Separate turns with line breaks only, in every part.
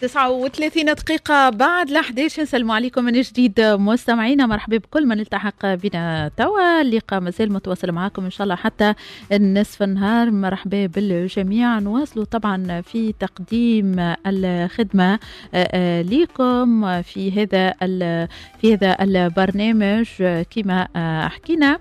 39 دقيقة بعد 11. نسلم عليكم من جديد مستمعينا، مرحبا بكل من التحق بنا توا. اللقاء مازال متواصل معكم إن شاء الله حتى النصف النهار. مرحبا بالجميع. نواصلوا طبعا في تقديم الخدمة لكم في هذا البرنامج. كما حكينا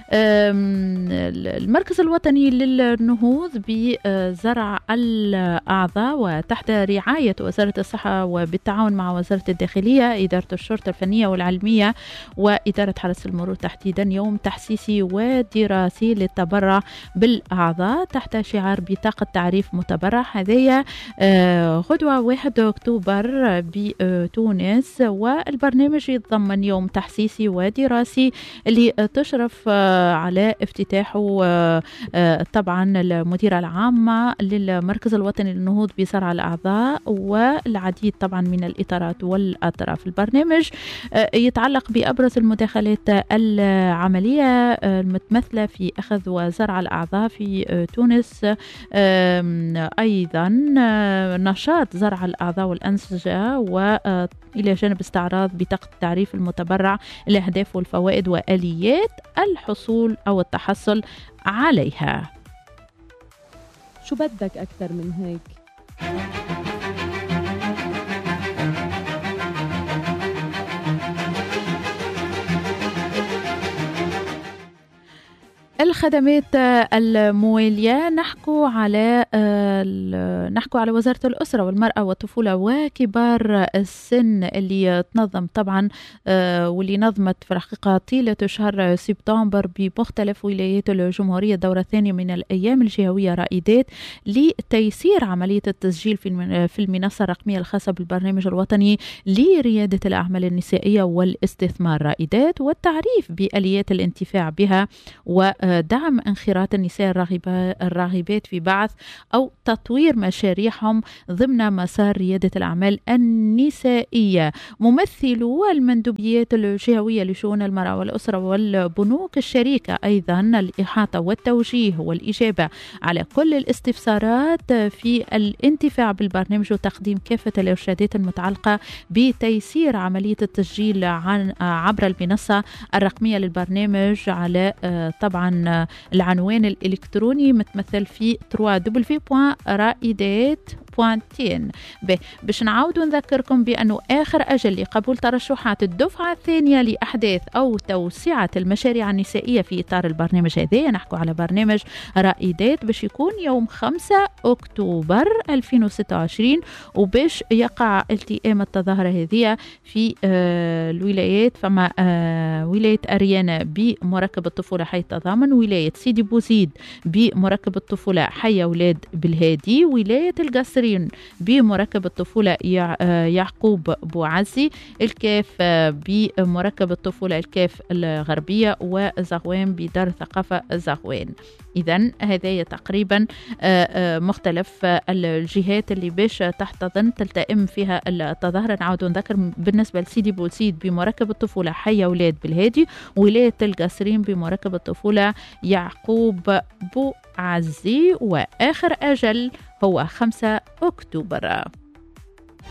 المركز الوطني للنهوض بزرع الأعضاء وتحت رعاية وزارة الصحة وبالتعاون مع وزارة الداخلية، إدارة الشرطة الفنية والعلمية وإدارة حرس المرور تحديدا، يوم تحسيسي ودراسي للتبرع بالأعضاء تحت شعار بطاقة تعريف متبرع. هذه غدوة 1 أكتوبر بتونس، والبرنامج يتضمن يوم تحسيسي ودراسي اللي تشرف على افتتاحه طبعا المديرة العامة للمركز الوطني للنهوض بزرع الأعضاء، والعديد طبعا من الإطارات والأطراف. البرنامج يتعلق بأبرز المداخلات العملية المتمثلة في أخذ وزرع الأعضاء في تونس، أيضا نشاط زرع الأعضاء والأنسجة، وإلى جانب استعراض بطاقة تعريف المتبرع، الأهداف والفوائد وآليات الحصول أو التحصل عليها.
شو بدك أكثر من هيك؟
الخدمات الموالية نحكو على وزارة الأسرة والمرأة والطفولة وكبار السن اللي تنظم طبعا واللي نظمت في الحقيقة طيلة شهر سبتمبر بمختلف ولايات الجمهورية الدورة الثانية من الأيام الجهوية رائدات لتيسير عملية التسجيل في المنصة الرقمية الخاصة بالبرنامج الوطني لريادة الأعمال النسائية والاستثمار رائدات، والتعريف بآليات الانتفاع بها ودعم انخراط النساء الراغبات في بعث أو تطوير مشاريعهم ضمن مسار ريادة الأعمال النسائية. ممثلو المندوبيات الجهوية لشؤون المرأة والأسرة والبنوك الشريكة أيضا الإحاطة والتوجيه والإجابة على كل الاستفسارات في الانتفاع بالبرنامج وتقديم كافة الإرشادات المتعلقة بتيسير عملية التسجيل عبر المنصة الرقمية للبرنامج على طبعا العنوان الإلكتروني متمثل في www.raidat.tn. باش نعاود نذكركم بأنه آخر أجل لقبول ترشحات الدفعة الثانية لأحداث أو توسعة المشاريع النسائية في إطار البرنامج هذا، نحكو على برنامج رائدات، باش يكون يوم 5 أكتوبر 2026، وباش يقع التئام التظاهرة هذه في الولايات. فما ولاية أريانا بمركب الطفولة حي التضامن، ولاية سيدي بوزيد بمركب الطفولة حي أولاد بالهادي، ولاية القصرين بمركب الطفولة يعقوب بوعزي، الكاف بمركب الطفولة الكاف الغربية، وزغوان بدار الثقافة زغوان. إذن هذه تقريبا مختلف الجهات اللي باش تحتضن تلتئم فيها التظاهرة. نعاود نذكر بالنسبة لسيدي بوزيد بمركب الطفولة حي أولاد بالهادي، ولاية القصرين بمركب الطفولة يعقوب بوعزي، وآخر أجل هو 5 أكتوبر.